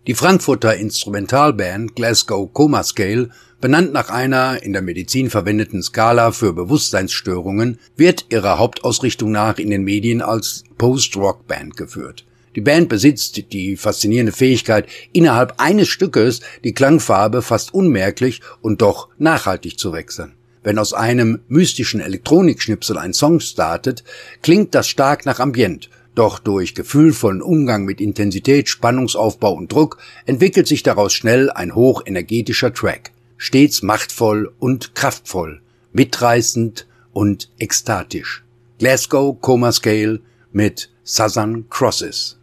Die Frankfurter Instrumentalband Glasgow Coma Scale, benannt nach einer in der Medizin verwendeten Skala für Bewusstseinsstörungen, wird ihrer Hauptausrichtung nach in den Medien als Post-Rock-Band geführt. Die Band besitzt die faszinierende Fähigkeit, innerhalb eines Stückes die Klangfarbe fast unmerklich und doch nachhaltig zu wechseln. Wenn aus einem mystischen Elektronikschnipsel ein Song startet, klingt das stark nach Ambient. Doch durch gefühlvollen Umgang mit Intensität, Spannungsaufbau und Druck entwickelt sich daraus schnell ein hochenergetischer Track. Stets machtvoll und kraftvoll, mitreißend und ekstatisch. Glasgow Coma Scale mit Southern Crosses.